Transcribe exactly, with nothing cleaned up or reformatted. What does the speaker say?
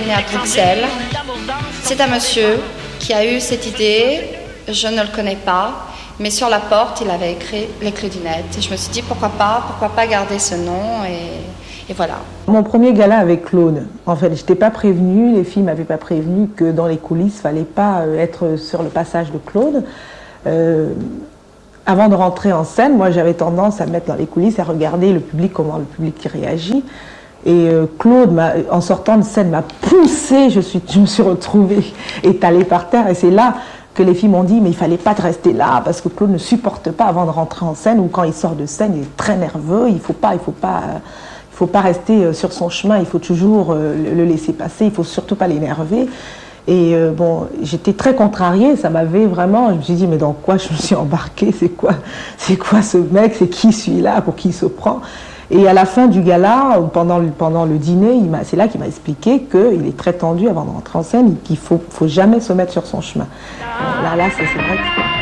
né à Bruxelles. C'est un monsieur qui a eu cette idée, je ne le connais pas, mais sur la porte, il avait écrit Les Claudinettes. Et je me suis dit, pourquoi pas, pourquoi pas garder ce nom, et, et voilà. Mon premier gala avec Claude, en fait, je n'étais pas prévenue, les filles ne m'avaient pas prévenue que dans les coulisses, il ne fallait pas être sur le passage de Claude. Euh, avant de rentrer en scène, moi j'avais tendance à me mettre dans les coulisses, à regarder le public, comment le public réagit. Et euh, Claude, en sortant de scène, m'a poussée, je, suis, je me suis retrouvée étalée par terre, et c'est là que les filles m'ont dit, mais il ne fallait pas te rester là, parce que Claude ne supporte pas avant de rentrer en scène, ou quand il sort de scène, il est très nerveux, il ne faut pas, il faut pas, il faut pas rester sur son chemin, il faut toujours le laisser passer, il ne faut surtout pas l'énerver. Et euh, bon, j'étais très contrariée, ça m'avait vraiment, je me suis dit, mais dans quoi je me suis embarquée, c'est quoi, c'est quoi ce mec, c'est qui celui-là, pour qui il se prend? Et à la fin du gala, pendant le, pendant le dîner, c'est là qu'il m'a expliqué qu'il est très tendu avant de rentrer en scène, qu'il ne faut, faut jamais se mettre sur son chemin. Là, là, c'est vrai que...